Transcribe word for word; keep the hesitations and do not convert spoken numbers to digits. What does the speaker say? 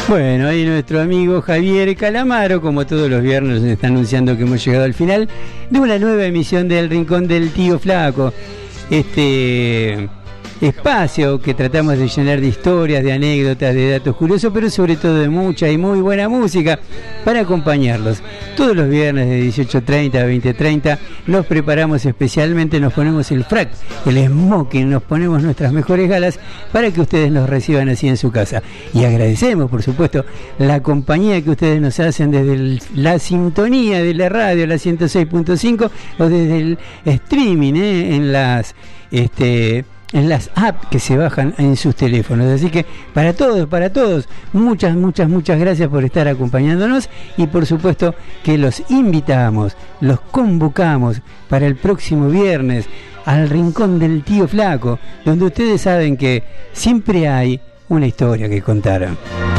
Bueno, ahí nuestro amigo Javier Calamaro, como todos los viernes, nos está anunciando que hemos llegado al final de una nueva emisión del Rincón del Tío Flaco. Este espacio que tratamos de llenar de historias, de anécdotas, de datos curiosos, pero sobre todo de mucha y muy buena música para acompañarlos. Todos los viernes de dieciocho treinta a veinte treinta nos preparamos especialmente, nos ponemos el frac, el smoking, nos ponemos nuestras mejores galas para que ustedes nos reciban así en su casa. Y agradecemos, por supuesto, la compañía que ustedes nos hacen desde el, la sintonía de la radio, la ciento seis punto cinco, o desde el streaming, ¿eh? en las... este en las apps que se bajan en sus teléfonos. Así que para todos, para todos, muchas, muchas, muchas gracias por estar acompañándonos, y por supuesto que los invitamos, los convocamos para el próximo viernes al Rincón del Tío Flaco, donde ustedes saben que siempre hay una historia que contar.